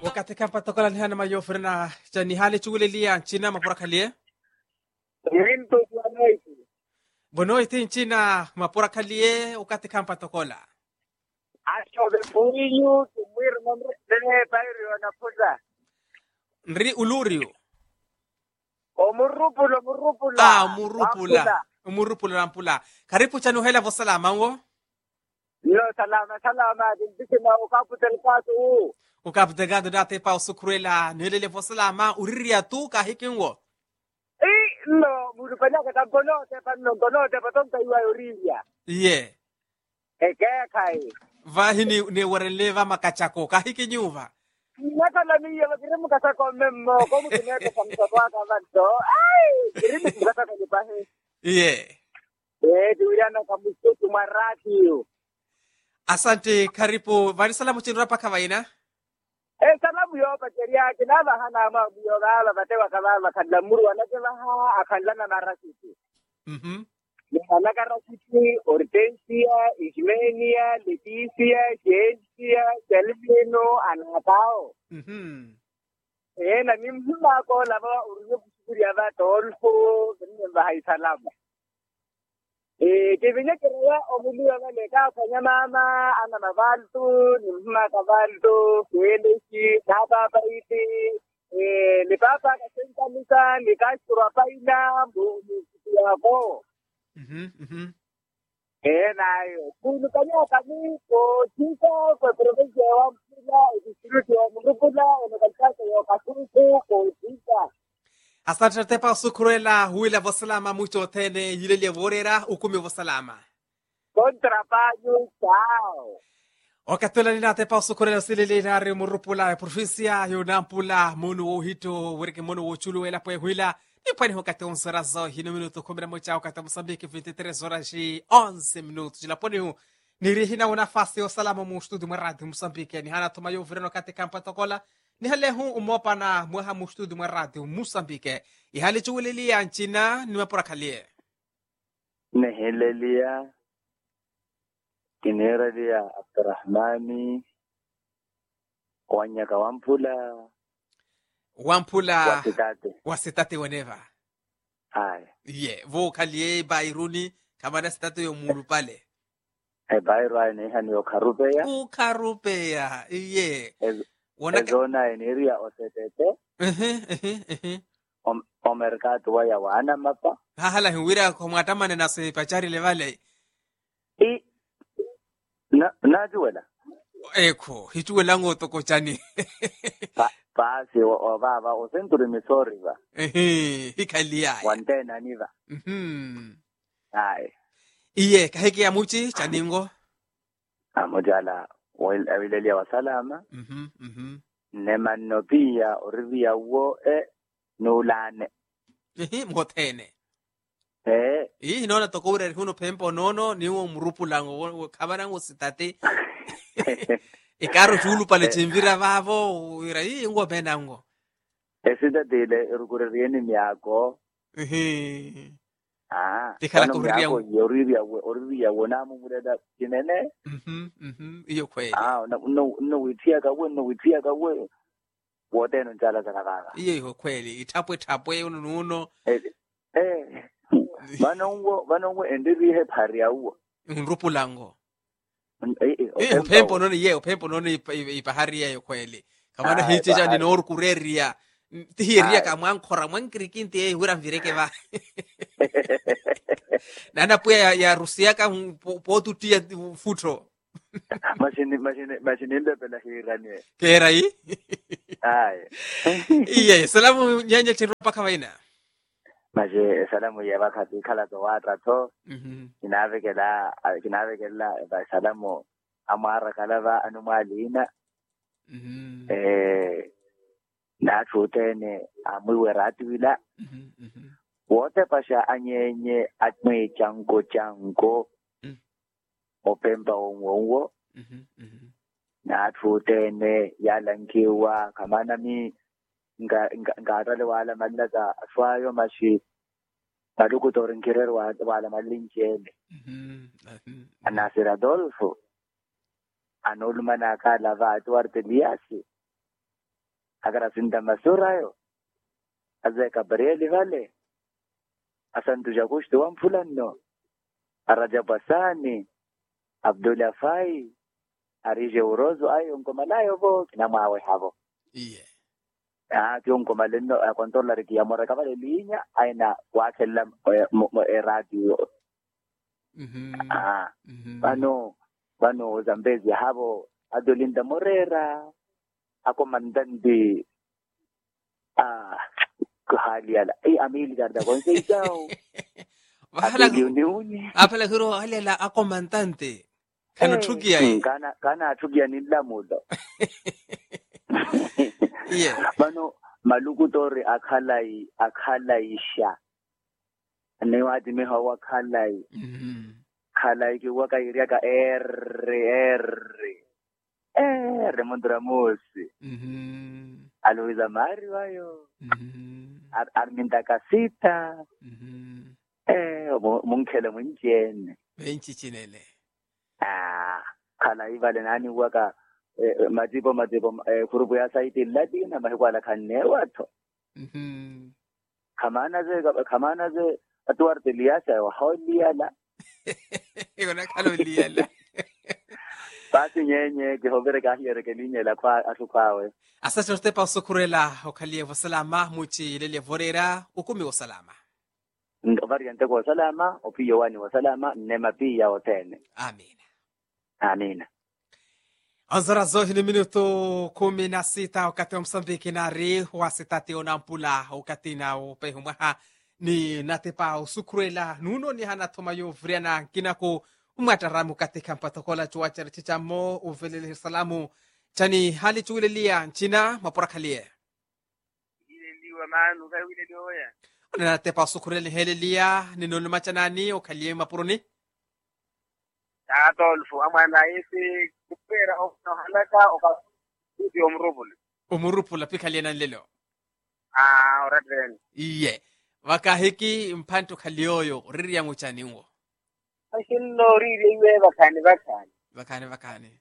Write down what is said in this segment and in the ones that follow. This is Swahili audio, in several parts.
wakati kampa tokola ni hana mayo frena chani hali chugule liya nchina mapura kalie Rinto kuanaiti. bono iti nchina mapura kalie wakati kampa tokola Acho de puinyu tumir nombre de bayri wanapuza. nri ulurio Murupula. murupula rampula karibu chanu hela vosala mango Yo salama dindike na ukaputel kato. ukaptegado date pa usukrela nilele vosala ma uriria tu kahikingo No, murupanya kata gonote panno gonote patonta iwa orivia. ye Eke kai. vahini ne wareleva makachako kahikinyuva Nakala niya magirimu kasa ko memmo ko mutinete pamsatwa ka vanto. Ai, girimu kasa ko lipahe. ye Duriana kamusto tumarati. asante karibu vari salamu chinura pakavaina Salamu yo pakeria kinava hana ma yo gala batewa kala kadlamuru anakela ha akallana na rasiti. Yana garasiti Hortensia, Ismenia, Leticia, Jensia, Selvino, Anatao. Na nimhuma ko lava uryo kusuria ba tolfo binne bahai salama. Kevenya kereya omuli wana leka kanya mama ana mavaltu nimhuma kavaltu kueleshi baba baiti ni baba kasenta misa ni kashura paina mbu yako nayo kunu kanya kami ko tika ko provinsia wa Mpula district wa Murupula na kalkasa ya Kasuku ko tika. asante tepa usukrela huila vosalama mucho tene yilele vorera ukumi vosalama Contrabanho chao. okatola nina tepa usukrela silele nare murupula provincia yo nampula munu wo hito werke munu wo chulu ela pwe huila nipani hokate 11 horas hino minuto 11 wakati Mozambique 23 horas e 11 minutos jilaponi hu nirihina una fase o salama mu studio mwa radio Mozambique ni hana tomayo vireno kate kampa tokola ni hale hu umopa na mwa mu studio mwa radio Mozambique ihali chuwelelia nchina ni mapura kalie Nehelelia Kineralia Abdurrahmani Wanyaka Wampula wampula wasitate whenever Hai vo kalie bairuni kama na sitate yo mulu pale Bayro ane hani okarupeya ukarupea iye Zona area osetete Omerkatu waya wana mapa hala hiwira kwa mwatamane na se pachari levale Najuela eko hituwe lango toko chani Pasi o baba o centro Missouri ba hikalia Wantena niva Hai iye kahiki ya muchi chaningo Amojala Awilelia wa salama Nemanno pia orivia wo nulane mgotene nona toko ure huno pempo nono ni uo mrupu lango kabarango sitate ikaro chulu pale chimvira vavo ira ngo bena ngo Esida dile rukurieni miako tikala kuria orivia wona mumureda kinene iyo kweli no witia ka we wote no njala zanakala iyo kweli itapwe uno banongo endebi he paria uo mrupu lango upempo nono ipahari yayo kweli kama na hicheja ni noru kureria tihiria kama ankora mwankirikinti hura mvireke ba nana pia ya Rusia ka potu tia futro machine ndo pela hirani kera hii ai iye salamu nyanya tiropa kawaina maje salamu ya wakati kala to wata to kinavekela ba salamu amara kala ba anumalina na chutene amwe ratwila wote pasha anyenye atme chango opemba onwo na chutene yalankiwa kamana mi ngatale wala malaga aswayo mashi taluku torinkirer wala malinjele anasir Adolfo anolumana kala va atuarte liasi Agarasinda masurayo. Azay Gabrieli vale. Asantu Jagushtu Wamfulanno. Arajabasani. Abdullah Fai. Arije Urozo ayo ngomalayo bo kinamawe habo. Iye. Yung kumalino controller ki amora kabale linya aina wakelam radio. Bano Zambezi habo Adolinda Morera ako mandandi hali ala amili garda kon seitaw. Apala hiro halela ako mantante. Kana tugia hii. Kana tugia nila mudo. Yeah. Bano malukutori akhalaisha. Newadi mehawa khalai. Khalai ki waka iriaka mundramusi. Aloiza mari wayo. Arminta kasita. Munkele munjene. Benchi chinele. Khalai vale nani waka majibo kurubu ya saiti ladi na mahikwala kanewa to. Kamana ze atuwar liyasa wa hawliyala. Iko kalo liyala. Basi nyenye kihobere kahiere kelinye la kwa asukwawe. Asante wote pa usukurela okalie wasalama muchi lele vorera ukumi wasalama. Variante kwa salama, opiyo wani wasalama, nema pia otene. Amina. Anzara zohi ni minuto 16 wakati wa Msambiki na ri wa sitati onampula wakati na upehumaha ni natepa usukurela nuno ni hana tomayo vriana kinako umataramu katika mpatokola chuachara chichamo uvelele salamu chani hali chuilelia nchina maporakalie. Ileliwa manu ka wilelioya. Natepa usukurele helelia ninono machanani okalie mapuruni. Adolfo amana ese kupera ono halaka okasuti omrupula pikalia na lelo. Oradren. Iye. Wakahiki mpanto kalioyo riri ya muchani uo. Ashino riri iwe bakani.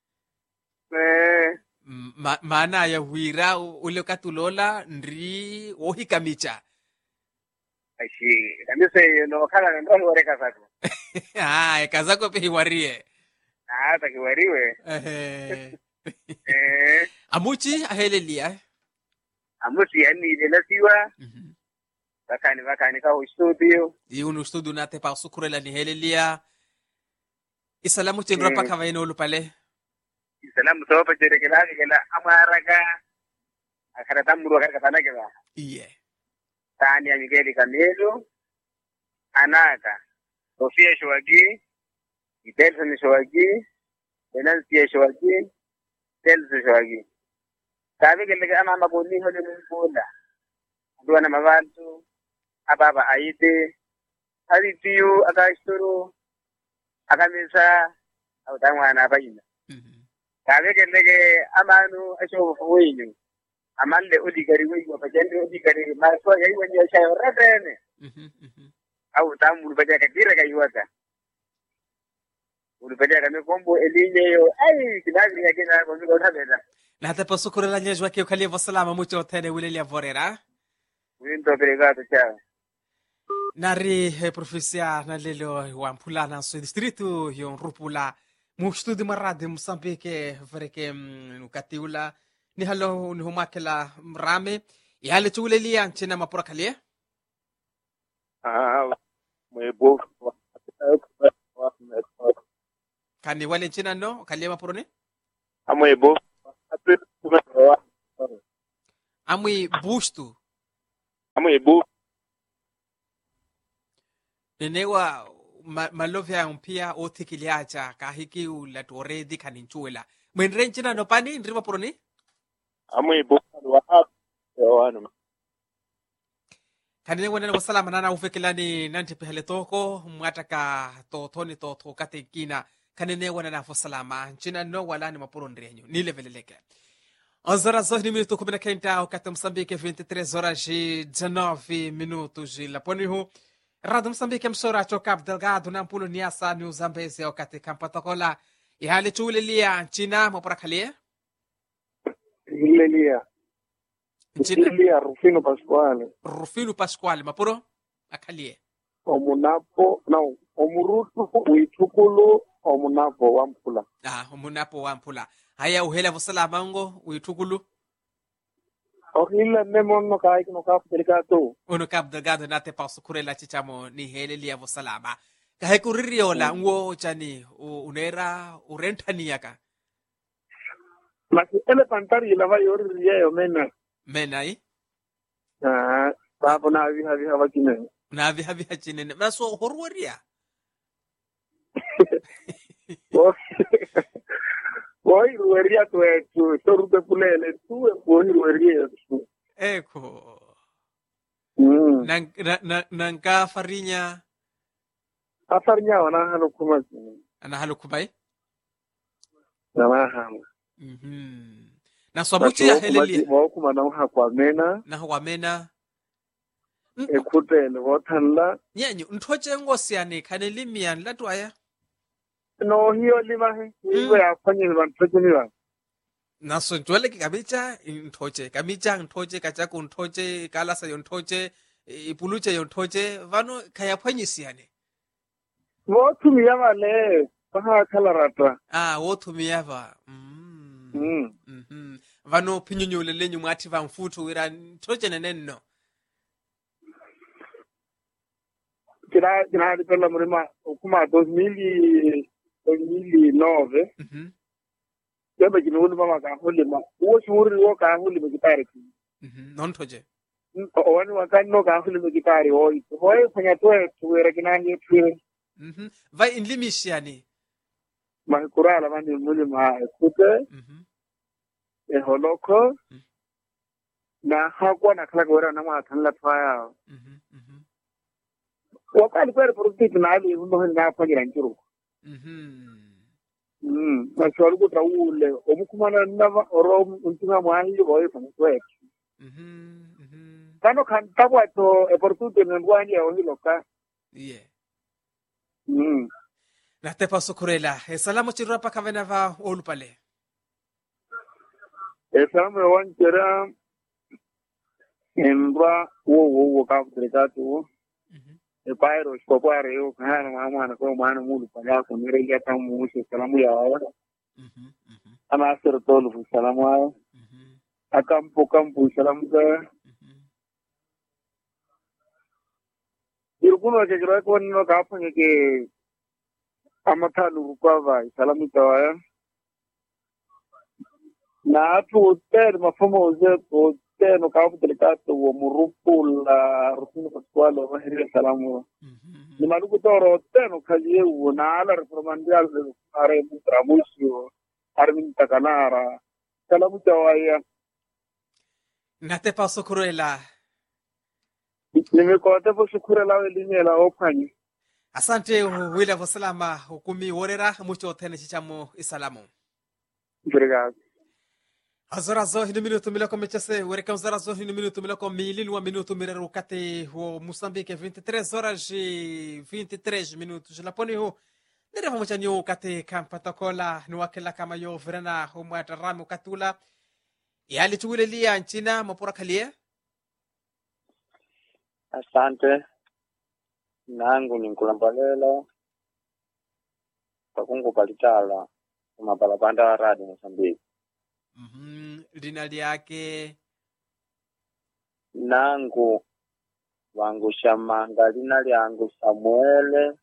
Maana ya huira ule katulola ndri ohika micha. Ashi, kanise no kala ndo wareka zako. Kazako pe hiwarie. Takiwariwe. Amuchi ahelelia. Amuchi yani ilelasiwa. Bakani ka studio. Unu studio nate pa usukurela ni helelia. Isalamu chenropa kava inolu pale. Isalamu sopa kela amaraka. Akaratamuru akaratana kela. Iye. Tani ya Miguel Camelo, Anaka, Sofia Shwagi, Idelson Shwagi, Venantia Shwagi, Telso Shwagi. Sabi kile ama mabuni hole mbola. Ndio na mabantu ababa aite hadi tiu akashuru akamisa au tangwana abaina. Sabi kile amanu asho fuwinyu. Amande udigari wewe wapajende udigari maso yai wenye shayo redene au tamu ulipata kadira kaiwata ulipata kama kombo elinye yo kidagri yake na kombo utabeda na hata pasukura la nyejwa ke ukalie wasalama mucho tene wile ya vorera winto obrigado chao nari profesia na lelo wa mpulana so distrito yo rupula mu studio marade Msambike vereke ukatiula ni halo ni humakela mrame yale chulelia nchina maporakalie mwebo kani wale nchina no kalie mapurone mwebo amwi bustu mwebo nenewa malovya mpia otikiliacha kahiki ulatoredi kaninchuela mwenre nchina no pani ndri mapurone mwebo wa kanine wena wasalama nana ufekilani nanti pehele toko mwataka totoni toto katekina kanine wena na wasalama nchina no wala ni mapuro ndrenyo ni leveleleke 11 minutos kumina kenta wakati Msambike 23 horas e 19 minutos la ponihu Rádio Moçambique msora cho Cabo Delgado na mpulo niasa ni Zambezi wakati kampatokola ihali chulelia nchina mapura kalie Lelia nchina Ilia Rufino Pasquale. Rufino Pasquale mapuro akalie Omunapo, no, Omurutu, Uitukulu, Omunapo, Wampula. munapo wampula haya uhela vusalama ngo uitukulu Ohila Nemono Kai no Cap Delicato. ono Cabo Delgado nate pa sukurela chichamo ni hele lia vusalama kahe kuririola ngo chani unera urentani yaka Maki Elepantari Lava Yori Mena. menai Papo na viha vakine. na viha chinene maso horworia Poi rueria tu sorute pulele tu e poi rueria tu. eko nanga farinya Afarnya wana hano kuma. ana halukubai Na hano. na swabuchi ya helelia Wa kuma na kwa mena. na wamena Ekutele wothanla. nyenyu nthoche ngosiane khanelimia latwaya No hiyo lima he. Hiyo ya fanye vantoche niwa. naso njwele kamicha nthoche kachako nthoche kalasa yo nthoche ipuluche yo nthoche vano khaya phwanyisiane Wotumia vale. Paha khala rata. wothumiyava vano phinyunyule lenyu mwati va mfuthu wira nthoche nenenno Kina alipela mrema kuma 2009. Kebe kinuli mama ka hulima. Uwo shuri wo ka hulima kitari. non thoche Wani wakani no ka hulima kitari hoi. Hoi fanya tuwere kinani tuwe. va inlimisiane Mahikurala mani mulima ekute. Holoko. Na hakuwa na kala kwera na matanla twaya. Wakali kwere produkti na ali hundo na fanyira nchuru. Mashauri kutra ule omukumana nava oro untunga mwangi boy fanywe. Kano kantabwa to opportunity ngwani ya ohiloka. na te paso kurela salamu chirua pa kavena va olupale Salamu ya wanchera embra wo ka delegato pairo skopare yo kana mama kwa mwana mulu pala ko nirelia tamu salamu ya wao ama asero tolu salamu yao akampo salamu ka irkuno ke gira ko no ka fanye ke amatalu kwa vai salamu tawaya na tu ter mafomo uze ko no ka delegato wo murupula Rufino Pasquale wa hiri salamu ni maluku toro teno kaje na ala reformandial are mutramusio armin takanara salamu tawaya na te paso kurela nimekota po shukura lawe limela opani asante wila vosalama hukumi worera mucho tene chichamo isalamu obrigado azarazo hinu minuto miloko mechase wereka azarazo hinu minuto miloko milinu wa minuto mireru kate ho Moçambique 23 horas e 23 minutos laponi ho ndereva mochanyo kate kampatakola nuwakela kama yo verana ho mwataramo katula yali tugulelia nchina mapura kalia asante nangu ninkulambalela pakungu palitala kumapalapanda wa radio Moçambique lina lyake nangu wangu shamanga lina lyangu Samuel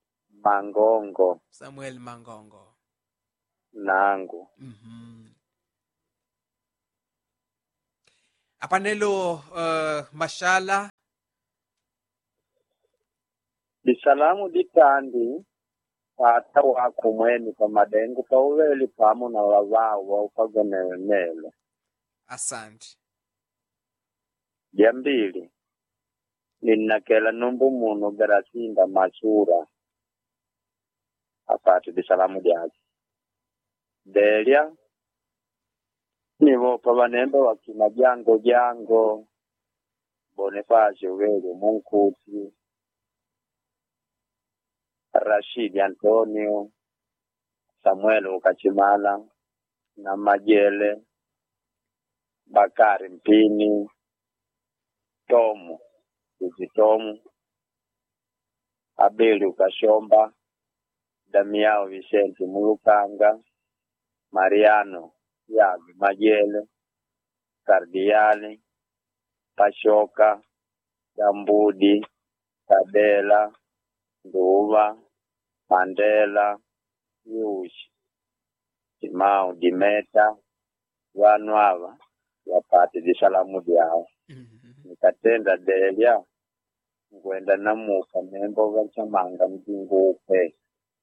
Mangongo nangu apanelo mashala disalamu ditandi pata wako mweni pa madengu pa uveli pamu na wawawa upagonewemele asante jambili ninakela numbu munu garasinda machura apati disalamu dyake delia nivopa vanembe wakina jango Bonifacio uveli munkuti Rashid Antonio Samuel Ukachimala na Majele Bakari Mpini, Tomu, Tomu, Abeli Ukashomba, Damiao Vicente Mulukanga, Mariano Yagi Majele, Kardiali, Pashoka, Dambudi, Kadela, Nduva, Mandela, Yushi, Timau, Dimeta, Wanwava, wapate disalamu yao. Nikatenda delia, ngwenda namuka membo vachamanga mjingupe.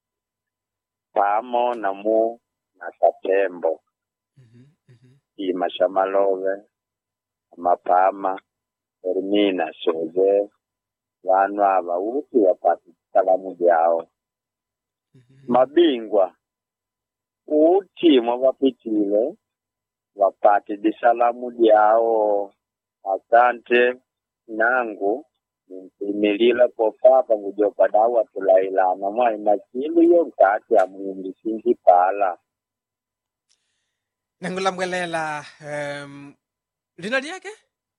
Pamo namu na katembo. Ima shamalove, mapama, Ermina Soze, Wanwava, uti wapate disalamu yao. Mabingwa, uti mwapitile, wapate disalamu yao. Asante nangu nimilila popapa ngujopa dawa tulaila na mwai machili yo mkati ya mwindi singi pala. Nangula mwelela lina yake?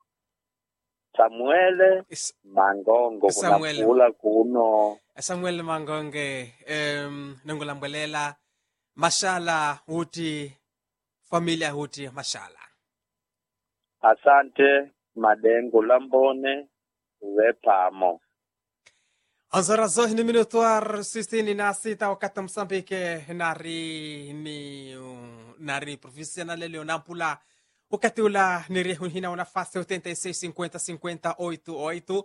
Samuele Mangongo Samuele. Kuna kuno. Samuel Mangonge nangula mwelela mashala huti familia huti mashala. Asante Madengo Lambone Wepamo. Anzara zohi ni minuto ar 66 wakati Msambike nari profissional leo nampula wakati ula nirehunhina nafasi 86 50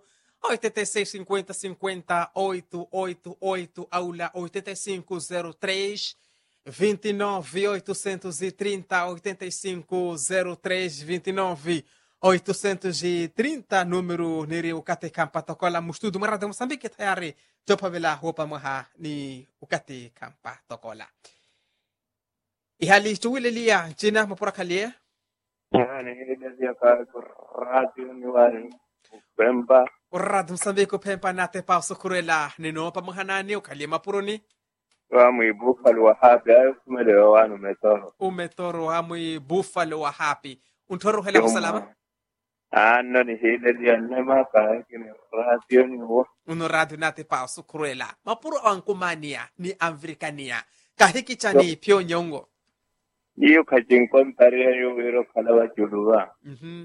50 88 aula 8503 29 830 8503 29 830 número niri ukate kampa tokola mustudu marada Mosambike tayari topa vela hopa maha ni ukate kampa tokola ihali tuwile liya jina mapurakalia Yani hili ya radio ni wani Pemba. urad Mosambike pempa nate pa sokurela nino pa mahanani ukalia mapuroni Wamu Buffalo wa hapi ayo kumelewa wanu metoro. umetoro amui Buffalo wa happy untoro hela salama Ano ni hili ya nema kini radio ni wo. uno radio nate pa sokurela mapuro ankumania ni Afrikania kahiki chani pio nyongo Iyo kajinkon taria yu wiro kalawa chuluwa.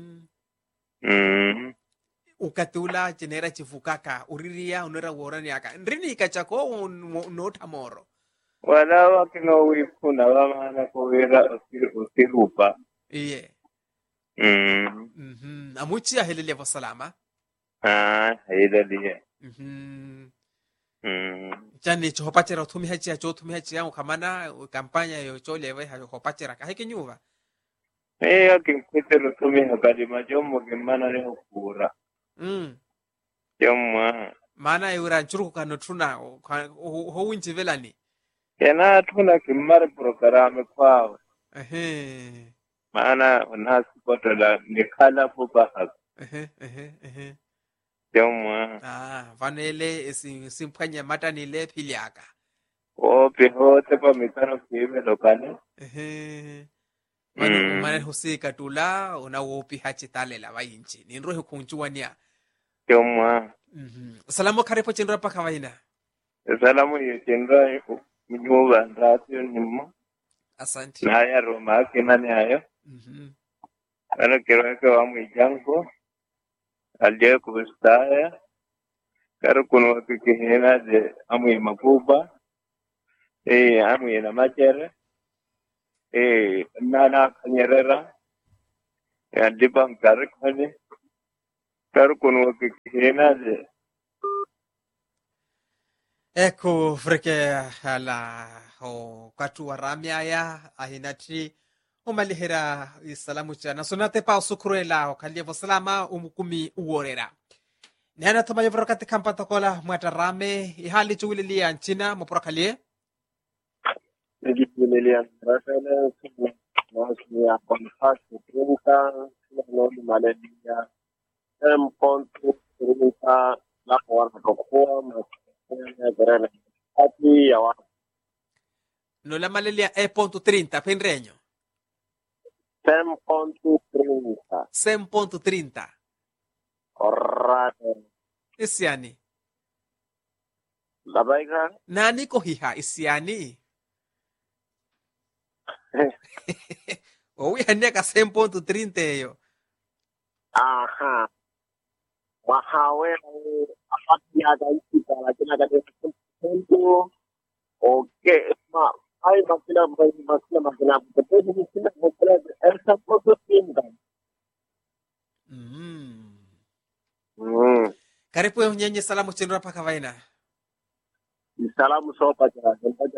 ukatula jenera chifukaka uriria unera worani aka nrini ikachako notamoro Wala wakino wifuna wamana kuwira usirupa. iye amuchi ya helele wa salama Hili ya. chani chopachera utumi hachi ya chotumi hachi ya ukamana kampanya yo cholewe hopachera kahiki nyuva Iyo kinkwitero tumi hakali majomo kimana ni hukura. Jomwa. maana yura nchuruku kanotuna ho winchi velani Kena tuna kimari programe kwao. Maana unasi koto la nikala fupa haka. Jomwa. vanele simpanya mata nile piliaka Opi hote pa mitano kime lokane. Mane husika tula una wopi hachi talela wa inchi ninrohe kunchuwania Jomwa. salamu karipo chendra pa kawaina Salamu yechendra mnyuwa rasio nimo. asante Na ya Roma kina ni ayo. Ano kirweke wa mwijango. Alie kubistaya. Karo kunu wakikihina de amwi mapuba. Amwi na machere. Nana kanyerera. Diba mkarikani. Karo kunu wakikihina de. eko freke ala o katu waramya ya ahinati umalihera salamu chana sonate pa sukurela okalie salama umukumi uorera nana tama yevro kate kampa tokola mwatarame ihali chuwililia nchina mopurakalie Nijipililia rasele Nasi ya konfasi Trinta Noni Maledia Pontu Trinta Lapo wanatokuwa Masene Gerele Ati ya watu no la malelia e ponto 30 penreño Pontu Trinta 100.30. Corrado. Isiani. Labaika. Nani ko hiha isiani. Owi hanya ka 100.30 yo. Aha. Mahawe apati ada isi para kena ada tentu. Okay. Ay makina betul di sini betul elsa foto tinta. Karibu nyenye salamu chinura paka vaina. Salamu sopa jara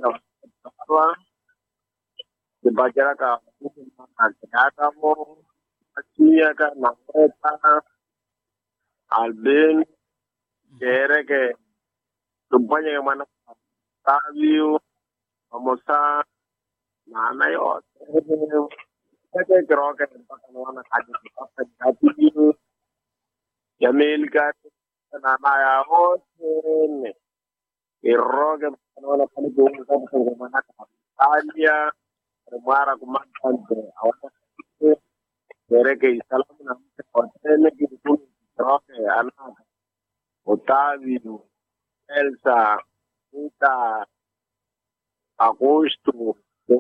dibaca ka kata mo akia ka nangeta Albin kere ke tumpanya mana taviu Amosa nana yo kete kero ke pakana kaji kaji Jamil ka nana ya hosene iroge pakana kali dungu ka mana Talia mara kumante awata kere ke salamu na hosene ki dungu roke ana Otavio Elsa Rita Agosto,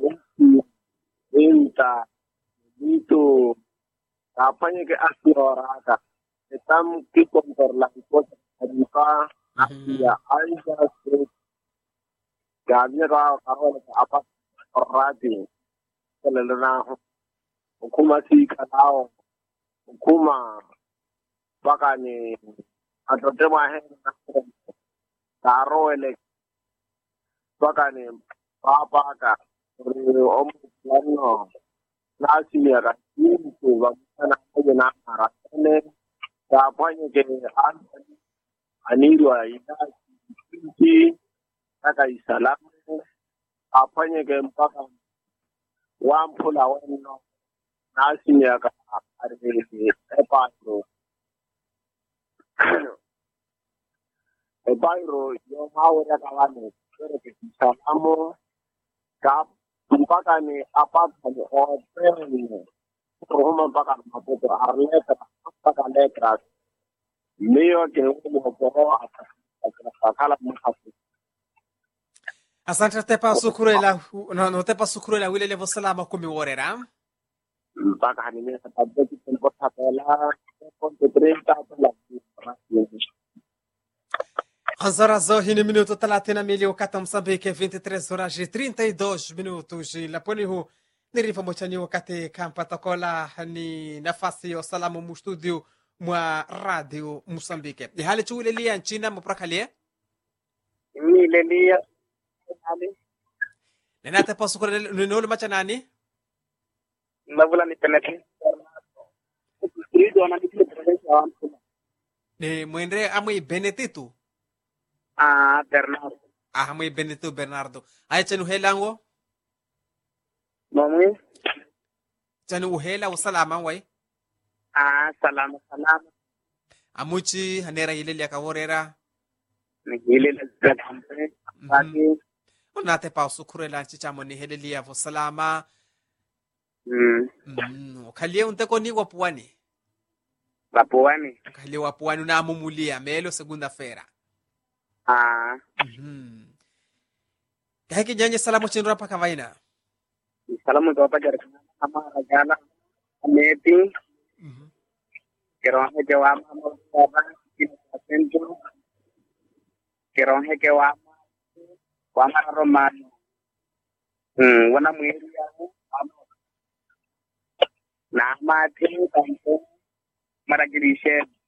30, itu apanya ke asli orang ka. Etam ki kontor lagi kos adipa asia aja sih. Gaknya kalau apa orati. Kelelena hukuma si kanao hukuma bakani atau tema taro elek bakani Papa ka plano nasi ya itu bagaimana aja narasane apanya ke anirwa ina sisi kaka isalamu apanya ke mpaka wampula wano nasi ya ka arhi epairo yo mawe ya kawane ke salamu Kap, mpaka ni apa ni hotel ni, rumah mpaka mapoto arletra, mpaka letra, leo ke umo poro akala mhafu. Asante tepa sukurela no tepa sukurela wile levo salama kumi worera. Mpaka hanime sabati tempo tapela, ponto 30 tapela. Azora zohi minuto 30 wakati Msambiki 23 horas e 32 minutos. Laponihu nirifa mochani wakati kampa takola ni nafasi ya salamu mu studio mwa radio Msambiki. Hali chuile lia nchina mprakalie? Mile lia. Nenate pasu kore nolo macha nani? Mabula ni penete. Ni mwendre amui Benedito. Bernardo. Muy Benito Bernardo. Ay chanu helango? Mami? Chanu hela usalama way? Salama. Amuchi hanera hileli akaworera. Hileli akaworera. Pagi. Unate pa sukurela chichamo ni heleli ya salama. Kalia unteko ni wapuani? Wapuani? Kalia wapuani na amumulia melo segunda fera. Kahiki nyanye salamu chinura paka vaina. Salamu to pajar sama rajana ameti. Kerohe ke wama mo baba kinasento. Kerohe ke wama romano. Wana mwili yangu na mati tanto maragirishe